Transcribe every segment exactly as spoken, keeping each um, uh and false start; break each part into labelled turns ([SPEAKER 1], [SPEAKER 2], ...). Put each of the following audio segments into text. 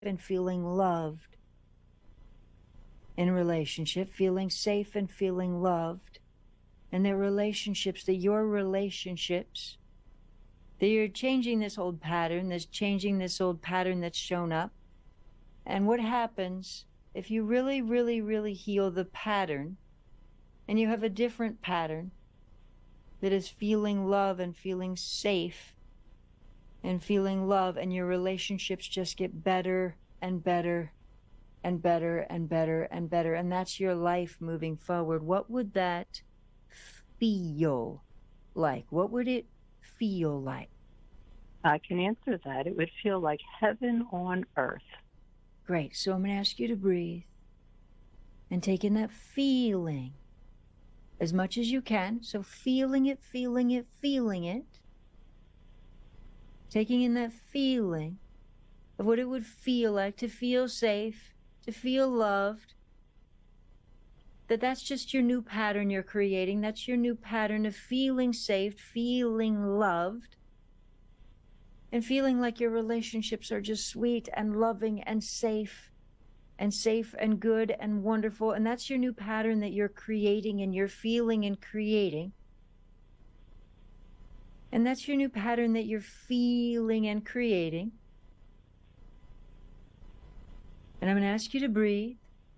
[SPEAKER 1] and feeling loved in a relationship, feeling safe and feeling loved, and their relationships, that your relationships, that you're changing this old pattern, this changing this old pattern that's shown up. And what happens if you really, really, really heal the pattern and you have a different pattern that is feeling love and feeling safe and feeling love, and your relationships just get better and better and better and better and better, and that's your life moving forward, what would that feel like? What would it feel like?
[SPEAKER 2] I can answer that. It would feel like heaven on earth.
[SPEAKER 1] Great. So I'm going to ask you to breathe and take in that feeling as much as you can. So feeling it, feeling it, feeling it. Taking in that feeling of what it would feel like to feel safe, to feel loved. That that's just your new pattern you're creating. That's your new pattern of feeling safe, feeling loved, and feeling like your relationships are just sweet and loving and safe and safe and good and wonderful. And that's your new pattern that you're creating and you're feeling and creating. And that's your new pattern that you're feeling and creating. And I'm going to ask you to breathe.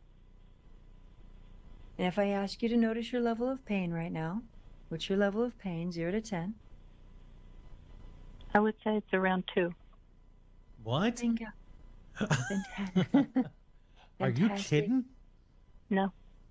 [SPEAKER 1] And if I ask you to notice your level of pain right now, what's your level of pain, zero to ten?
[SPEAKER 2] I would say it's around two.
[SPEAKER 3] What?
[SPEAKER 1] Bingo.
[SPEAKER 3] Are you kidding?
[SPEAKER 2] No.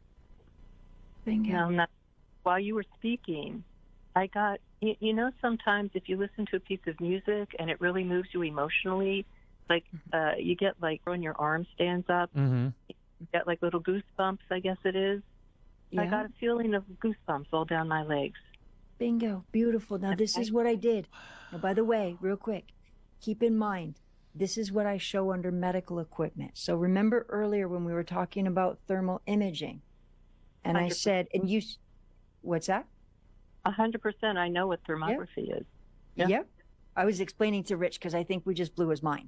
[SPEAKER 1] Bingo.
[SPEAKER 2] No, not. While you were speaking, I got, you, you know, sometimes if you listen to a piece of music and it really moves you emotionally, like uh, you get like when your arm stands up,
[SPEAKER 3] Mm-hmm.
[SPEAKER 2] you get like little goosebumps, I guess it is.
[SPEAKER 1] Yeah.
[SPEAKER 2] I got a feeling of goosebumps all down my legs.
[SPEAKER 1] Bingo. Beautiful. Now, this is what I did. Now, by the way, real quick, keep in mind, this is what I show under medical equipment. So remember earlier when we were talking about thermal imaging, and I
[SPEAKER 2] one hundred percent.
[SPEAKER 1] said, and you, what's that?
[SPEAKER 2] A hundred percent. I know what thermography is. Yeah.
[SPEAKER 1] Yep. I was explaining to Rich because I think we just blew his mind.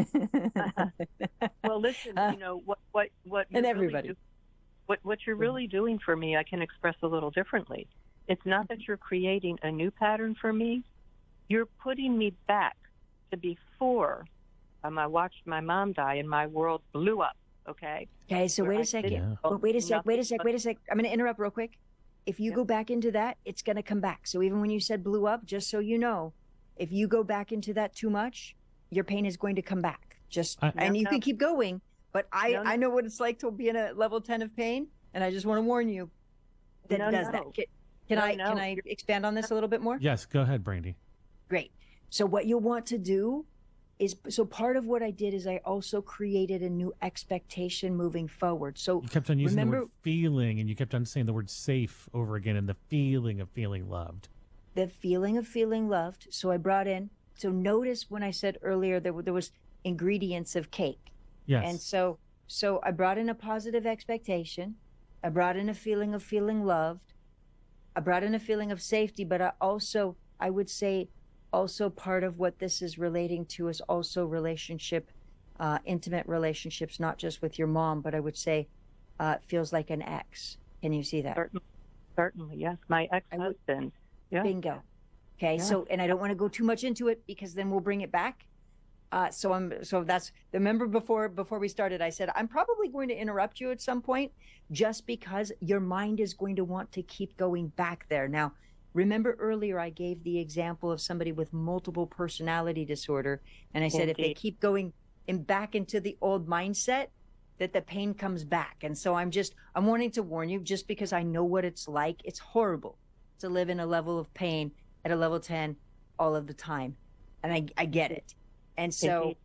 [SPEAKER 2] Well, listen, you know what, what, what,
[SPEAKER 1] And
[SPEAKER 2] you're
[SPEAKER 1] everybody.
[SPEAKER 2] Really do, what, what you're really doing for me, I can express a little differently. It's not that you're creating a new pattern for me. You're putting me back to before um, I watched my mom die and my world blew up. Okay.
[SPEAKER 1] Okay, so
[SPEAKER 2] Where
[SPEAKER 1] wait
[SPEAKER 2] I
[SPEAKER 1] a second.
[SPEAKER 3] Yeah.
[SPEAKER 1] But wait a sec, wait a
[SPEAKER 2] nothing
[SPEAKER 1] sec,
[SPEAKER 2] but-
[SPEAKER 1] wait a sec. I'm going to interrupt real quick. If you
[SPEAKER 2] Yeah.
[SPEAKER 1] go back into that, it's going to come back. So even when you said blew up, just so you know, if you go back into that too much, your pain is going to come back. Just
[SPEAKER 3] I-
[SPEAKER 1] and
[SPEAKER 2] No,
[SPEAKER 1] you
[SPEAKER 2] no.
[SPEAKER 1] can keep going, but I
[SPEAKER 2] No, no.
[SPEAKER 1] I know what it's like to be in a level ten of pain, and I just want to warn you that
[SPEAKER 2] No,
[SPEAKER 1] it does
[SPEAKER 2] no.
[SPEAKER 1] that. Can, can
[SPEAKER 2] No,
[SPEAKER 1] I
[SPEAKER 2] no.
[SPEAKER 1] can I expand on this a little bit more?
[SPEAKER 3] Yes, go ahead, Brandy.
[SPEAKER 1] Great. So what you'll want to do is, so part of what I did is I also created a new expectation moving forward. So
[SPEAKER 3] You kept on using the
[SPEAKER 1] remember
[SPEAKER 3] word feeling, and you kept on saying the word safe over again, and the feeling of feeling loved.
[SPEAKER 1] the feeling of feeling loved. So I brought in, so notice when I said earlier there, were- there was ingredients of cake.
[SPEAKER 3] Yes.
[SPEAKER 1] And so, so I brought in a positive expectation. I brought in a feeling of feeling loved. I brought in a feeling of safety, but I also, I would say, also part of what this is relating to is also relationship, uh, intimate relationships, not just with your mom, but I would say, uh, feels like an ex. Can you see that?
[SPEAKER 2] Certainly, certainly, yes. My ex-husband. Yeah.
[SPEAKER 1] Bingo. Okay.
[SPEAKER 2] Yeah.
[SPEAKER 1] So, and I don't want to go too much into it because then we'll bring it back. Uh, so I'm, so that's, remember before, before we started, I said, I'm probably going to interrupt you at some point just because your mind is going to want to keep going back there. Now, remember earlier, I gave the example of somebody with multiple personality disorder. And I said, if they
[SPEAKER 2] Indeed.
[SPEAKER 1] keep going in back into the old mindset, that the pain comes back. And so I'm just, I'm wanting to warn you just because I know what it's like. It's horrible to live in a level of pain at a level ten all of the time. And I, I get it. And so,
[SPEAKER 2] Indeed.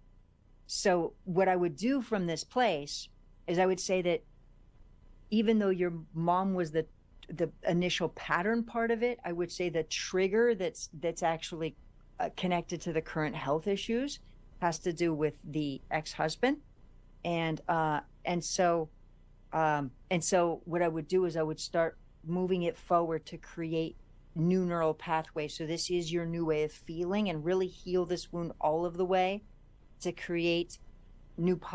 [SPEAKER 1] so what I would do from this place is I would say that even though your mom was the, the initial pattern part of it, I would say the trigger that's, that's actually uh, connected to the current health issues has to do with the ex-husband. And, uh, and so, um, and so what I would do is I would start moving it forward to create new neural pathways. So this is your new way of feeling and really heal this wound all of the way to create new